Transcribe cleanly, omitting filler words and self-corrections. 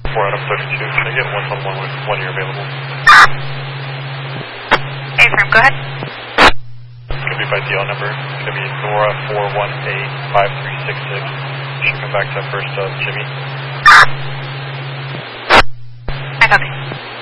4 out of 32. Can I get 111 when you're available? A-firm, go ahead. It's going to be by DL number. It's going to be Nora 418-5366. Should come back to first Jimmy. I copy.